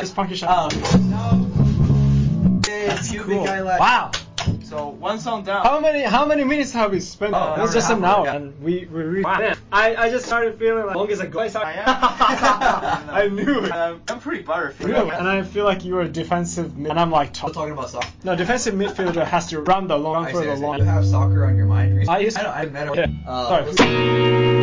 Just funky shot. That's Cool. Wow. So 1 song down. How many minutes have we spent? It was just an hour, and we wow. I just started feeling like long as a go. I knew it. I'm pretty butterfield. And I feel like you were a defensive mid, and I'm like Talking about soccer. no, defensive midfielder has to run the long for the long. You have soccer on your mind. I met him. Yeah. Sorry.